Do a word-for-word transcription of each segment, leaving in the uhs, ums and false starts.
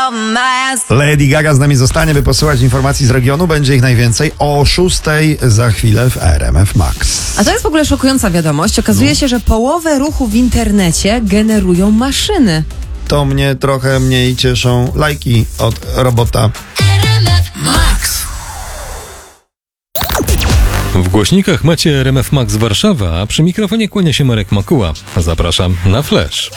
Lady Gaga z nami zostanie, by posłuchać informacji z regionu. Będzie ich najwięcej o szóstej za chwilę w R M F Max. A to jest w ogóle szokująca wiadomość. Okazuje no. się, że połowę ruchu w internecie generują maszyny. To mnie trochę mniej cieszą lajki od robota. Max. W głośnikach macie R M F Max Warszawa, a przy mikrofonie kłania się Marek Makuła. Zapraszam na Flash.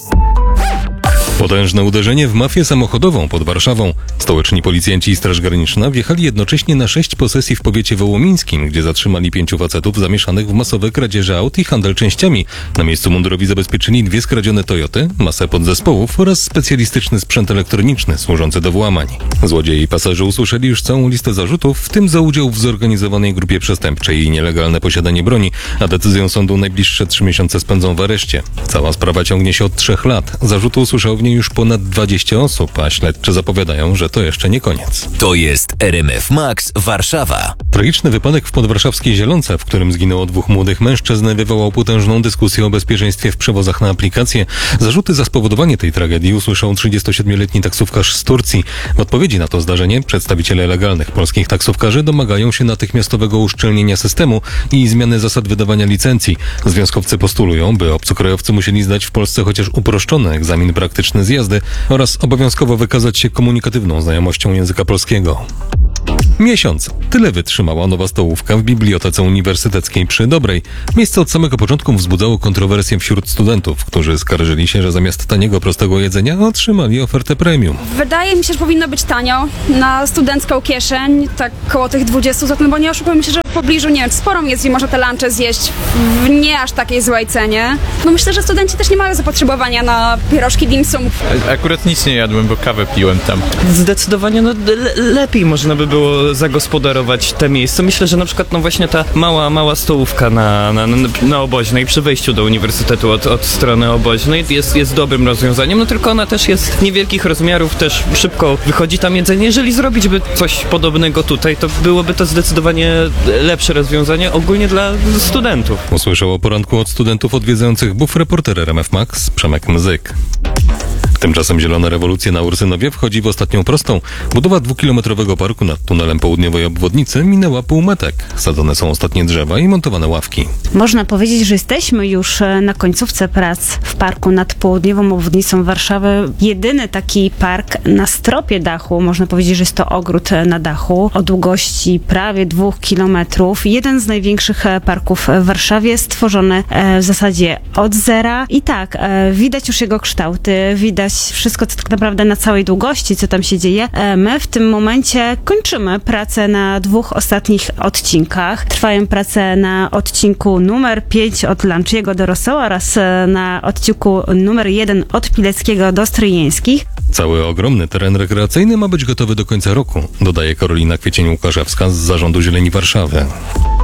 Potężne uderzenie w mafię samochodową pod Warszawą. Stołeczni policjanci i Straż Graniczna wjechali jednocześnie na sześć posesji w powiecie wołomińskim, gdzie zatrzymali pięciu facetów zamieszanych w masowe kradzieże aut i handel częściami. Na miejscu mundurowi zabezpieczyli dwie skradzione Toyoty, masę podzespołów oraz specjalistyczny sprzęt elektroniczny służący do włamań. Złodzieje i pasażerowie usłyszeli już całą listę zarzutów, w tym za udział w zorganizowanej grupie przestępczej i nielegalne posiadanie broni, a decyzją sądu najbliższe trzy miesiące spędzą w areszcie. Cała sprawa ciągnie się od trzech lat. Zarzutu usłyszał w niej już ponad dwadzieścia osób, a śledczy zapowiadają, że to jeszcze nie koniec. To jest R M F Max Warszawa. Tragiczny wypadek w podwarszawskiej Zielonce, w którym zginęło dwóch młodych mężczyzn, wywołał potężną dyskusję o bezpieczeństwie w przewozach na aplikacje. Zarzuty za spowodowanie tej tragedii usłyszał trzydziestosiedmioletni taksówkarz z Turcji. W odpowiedzi na to zdarzenie przedstawiciele legalnych polskich taksówkarzy domagają się natychmiastowego uszczelnienia systemu i zmiany zasad wydawania licencji. Związkowcy postulują, by obcokrajowcy musieli zdać w Polsce chociaż uproszczony egzamin praktyczny z jazdy oraz obowiązkowo wykazać się komunikatywną znajomością języka polskiego. Miesiąc. Tyle wytrzymała nowa stołówka w Bibliotece Uniwersyteckiej przy Dobrej. Miejsce od samego początku wzbudzało kontrowersje wśród studentów, którzy skarżyli się, że zamiast taniego, prostego jedzenia otrzymali ofertę premium. Wydaje mi się, że powinno być tanio, na studencką kieszeń, tak koło tych dwudziestu złotych, no bo nie oszukujmy się, że w pobliżu, nie wiem, sporo miejsc, gdzie można te lunche zjeść w nie aż takiej złej cenie. No myślę, że studenci też nie mają zapotrzebowania na pierożki dim sum. Akurat nic nie jadłem, bo kawę piłem tam. Zdecydowanie no, le- lepiej można by było zagospodarować te miejsce. Myślę, że na przykład no właśnie ta mała, mała stołówka na, na, na, na Oboźnej przy wejściu do uniwersytetu od, od strony Oboźnej jest, jest dobrym rozwiązaniem, no tylko ona też jest niewielkich rozmiarów, też szybko wychodzi tam jedzenie. Jeżeli zrobić by coś podobnego tutaj, to byłoby to zdecydowanie lepsze rozwiązanie ogólnie dla studentów. Usłyszał o poranku od studentów odwiedzających buf reporter R M F Max Przemek Mzyk. Tymczasem Zielona Rewolucja na Ursynowie wchodzi w ostatnią prostą. Budowa dwukilometrowego parku nad tunelem południowej obwodnicy minęła półmetek. Sadzone są ostatnie drzewa i montowane ławki. Można powiedzieć, że jesteśmy już na końcówce prac w parku nad południową obwodnicą Warszawy. Jedyny taki park na stropie dachu, można powiedzieć, że jest to ogród na dachu o długości prawie dwóch kilometrów. Jeden z największych parków w Warszawie, stworzony w zasadzie od zera. I tak, widać już jego kształty, widać wszystko, co tak naprawdę na całej długości, co tam się dzieje. My w tym momencie kończymy pracę na dwóch ostatnich odcinkach. Trwają prace na odcinku numer pięć od Lanciego do Rosoła oraz na odcinku numer jeden od Pileckiego do Stryjeńskich. Cały ogromny teren rekreacyjny ma być gotowy do końca roku, dodaje Karolina Kwiecień-Łukaszewska z Zarządu Zieleni Warszawy.